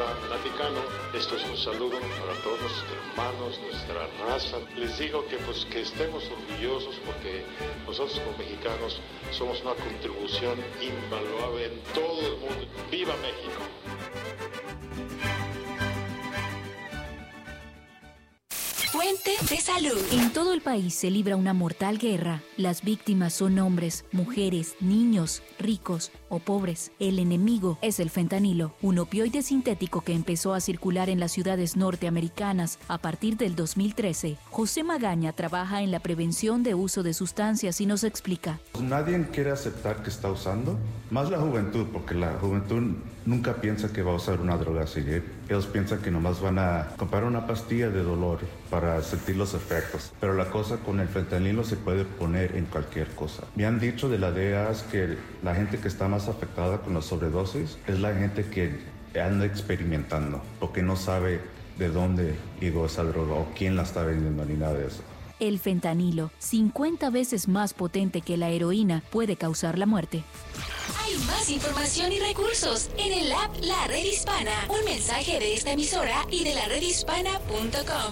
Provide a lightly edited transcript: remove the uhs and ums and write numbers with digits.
Hola, Vaticano. Esto es un saludo para todos nuestros hermanos, nuestra raza. Les digo que estemos orgullosos porque nosotros como mexicanos somos una contribución invaluable en todo el mundo. ¡Viva México! Fuente de salud. En todo el país se libra una mortal guerra. Las víctimas son hombres, mujeres, niños, ricos o pobres. El enemigo es el fentanilo, un opioide sintético que empezó a circular en las ciudades norteamericanas a partir del 2013. José Magaña trabaja en la prevención de uso de sustancias y nos explica. Nadie quiere aceptar que está usando, más la juventud, porque la juventud nunca piensa que va a usar una droga así. Ellos piensan que nomás van a comprar una pastilla de dolor para sentir los efectos. Pero la cosa con el fentanilo se puede poner en cualquier cosa. Me han dicho de la DEA que la gente que está más afectada con la sobredosis es la gente que anda experimentando o que no sabe de dónde llegó esa droga o quién la está vendiendo ni nada de eso. El fentanilo, 50 veces más potente que la heroína, puede causar la muerte. Hay más información y recursos en el app La Red Hispana. Un mensaje de esta emisora y de laredhispana.com.